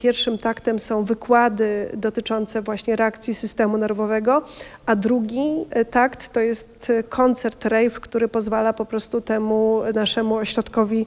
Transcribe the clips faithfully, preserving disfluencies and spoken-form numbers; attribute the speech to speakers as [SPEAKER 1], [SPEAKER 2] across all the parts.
[SPEAKER 1] Pierwszym taktem są wykłady dotyczące właśnie reakcji systemu nerwowego, a drugi takt to jest koncert, rave, który pozwala po prostu temu naszemu ośrodkowi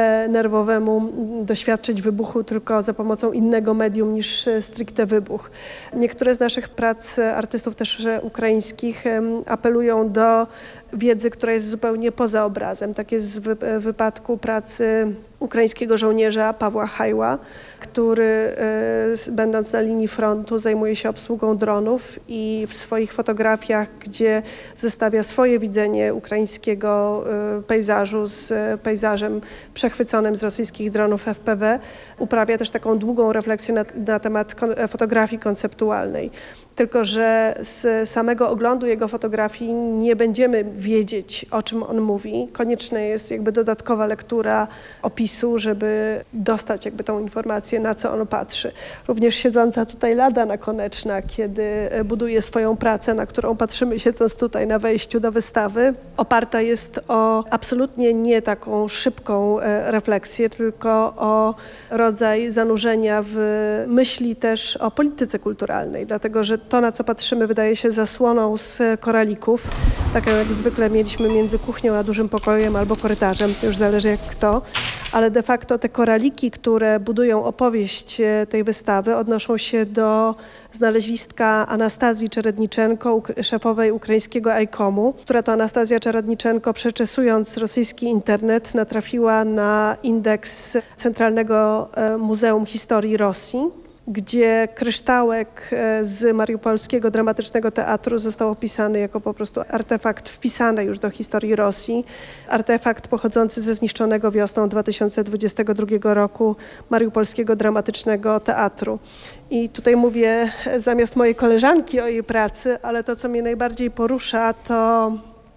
[SPEAKER 1] nerwowemu doświadczyć wybuchu tylko za pomocą innego medium niż stricte wybuch. Niektóre z naszych prac artystów też ukraińskich apelują do wiedzy, która jest zupełnie poza obrazem. Tak jest w wypadku pracy ukraińskiego żołnierza Pawła Hajła, który będąc na linii frontu zajmuje się obsługą dronów i w swoich fotografiach, gdzie zestawia swoje widzenie ukraińskiego pejzażu z pejzażem przechwyconym z rosyjskich dronów F P V, uprawia też taką długą refleksję na, na temat fotografii konceptualnej. Tylko że z samego oglądu jego fotografii nie będziemy wiedzieć, o czym on mówi. Konieczna jest jakby dodatkowa lektura opisu, żeby dostać jakby tą informację, na co on patrzy. Również siedząca tutaj Lada Nakoneczna, kiedy buduje swoją pracę, na którą patrzymy siedząc tutaj na wejściu do wystawy, oparta jest o absolutnie nie taką szybką refleksję, tylko o rodzaj zanurzenia w myśli też o polityce kulturalnej, dlatego że to, na co patrzymy, wydaje się zasłoną z koralików, tak jak zwykle mieliśmy między kuchnią a dużym pokojem albo korytarzem, to już zależy jak kto, ale de facto te koraliki, które budują opowieść tej wystawy, odnoszą się do znaleziska Anastazji Czeredniczenko, szefowej ukraińskiego ICOM-u, która to Anastazja Czeredniczenko, przeczesując rosyjski internet, natrafiła na indeks Centralnego Muzeum Historii Rosji, gdzie kryształek z mariupolskiego dramatycznego teatru został opisany jako po prostu artefakt wpisany już do historii Rosji, artefakt pochodzący ze zniszczonego wiosną dwa tysiące dwudziestego drugiego roku mariupolskiego dramatycznego teatru. I tutaj mówię zamiast mojej koleżanki o jej pracy, ale to, co mnie najbardziej porusza, to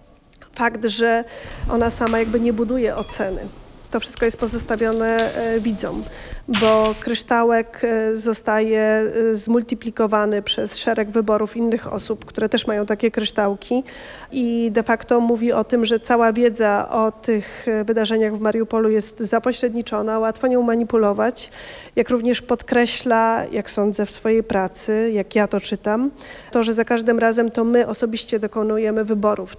[SPEAKER 1] fakt, że ona sama jakby nie buduje oceny. To wszystko jest pozostawione widzom, bo kryształek zostaje zmultiplikowany przez szereg wyborów innych osób, które też mają takie kryształki i de facto mówi o tym, że cała wiedza o tych wydarzeniach w Mariupolu jest zapośredniczona, łatwo nią manipulować, jak również podkreśla, jak sądzę w swojej pracy, jak ja to czytam, to, że za każdym razem to my osobiście dokonujemy wyborów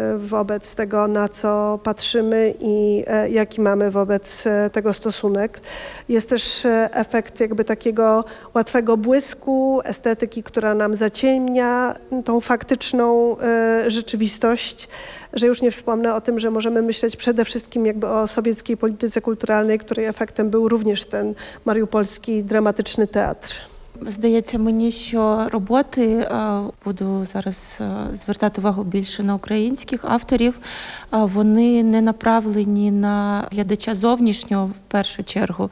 [SPEAKER 1] wobec tego, na co patrzymy i jaki mamy wobec tego stosunek. Jest też efekt jakby takiego łatwego błysku, estetyki, która nam zaciemnia tą faktyczną rzeczywistość, że już nie wspomnę o tym, że możemy myśleć przede wszystkim jakby o sowieckiej polityce kulturalnej, której efektem był również ten mariupolski dramatyczny teatr.
[SPEAKER 2] Здається мені, що роботи, буду зараз звертати увагу більше на українських авторів, вони не направлені на глядача зовнішнього в першу чергу.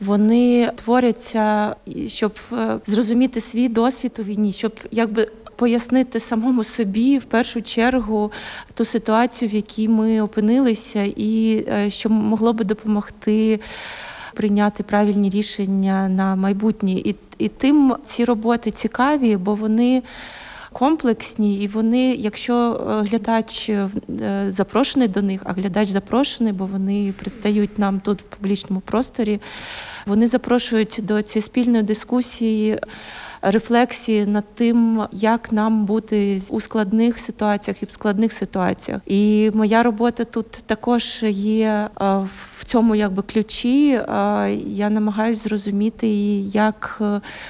[SPEAKER 2] Вони творяться, щоб зрозуміти свій досвід у війні, щоб якби пояснити самому собі в першу чергу ту ситуацію, в якій ми опинилися, і що могло би допомогти прийняти правильні рішення на майбутнє. І, і тим ці роботи цікаві, бо вони комплексні, і вони, якщо глядач запрошений до них, а глядач запрошений, бо вони предстають нам тут в публічному просторі, вони запрошують до цієї спільної дискусії, рефлексії над тим, як нам бути у складних ситуаціях і в складних ситуаціях. І моя робота тут також є в цьому якби ключі. Я намагаюся зрозуміти, як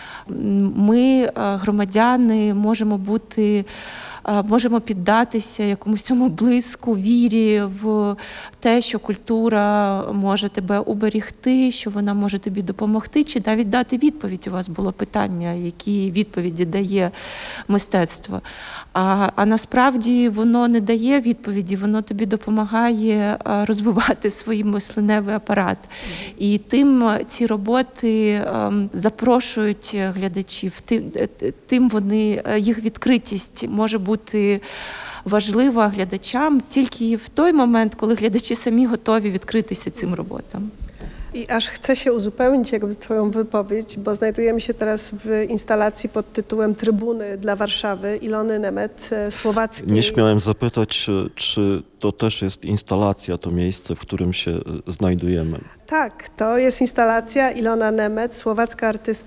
[SPEAKER 2] ми, громадяни, можемо бути, можемо піддатися якомусь цьому блиску, вірі в те, що культура може тебе уберегти, що вона може тобі допомогти, чи навіть дати відповідь. У вас було питання, які відповіді дає мистецтво. А, а насправді воно не дає відповіді, воно тобі допомагає розвивати свій мисленевий апарат. І тим ці роботи запрошують глядачів, тим, тим вони, їх відкритість може бути важлива глядачам тільки в той момент, коли глядачі самі готові відкритися цим роботам.
[SPEAKER 1] I aż chcę się uzupełnić jakby twoją wypowiedź, bo znajdujemy się teraz w instalacji pod tytułem Trybuny dla Warszawy Ilony Nemet, e, słowackiej.
[SPEAKER 3] Nie śmiałem zapytać, czy, czy to też jest instalacja, to miejsce, w którym się e, znajdujemy.
[SPEAKER 1] Tak, to jest instalacja Ilona Nemet, słowacka artystka.